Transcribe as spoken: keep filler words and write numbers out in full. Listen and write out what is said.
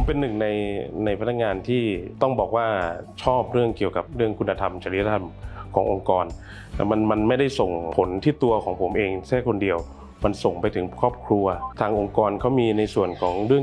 เป็นหนึ่งในในพนักงานที่ต้องบอกว่าชอบเรื่องเกี่ยวกับเรื่องคุณธรรมจริยธรรมขององค์กรแต่มันมันไม่ได้ส่งผลที่ตัวของผมเองแค่คนเดียวมันส่งไปถึงครอบครัวทางองค์กรเขามีในส่วนของเรื่อง